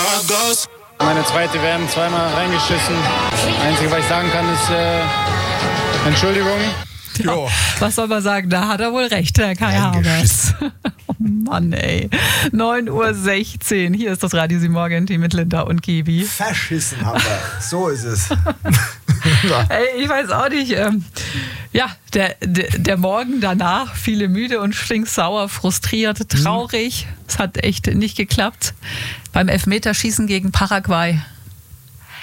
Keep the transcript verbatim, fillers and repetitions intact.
Meine zweite W M, zweimal reingeschissen. Das Einzige, was ich sagen kann, ist äh, Entschuldigung. Ja, was soll man sagen? Da hat er wohl recht, der Kai Havertz. Oh Mann, ey. neun Uhr sechzehn. Hier ist das Radio sieben Morgen-Team mit Linda und Gibi. Verschissen haben wir. So ist es. Ey, ich weiß auch nicht. Ähm, ja, der, der, der Morgen danach, viele müde und stinksauer, frustriert, traurig. Es hat echt nicht geklappt. Beim Elfmeterschießen gegen Paraguay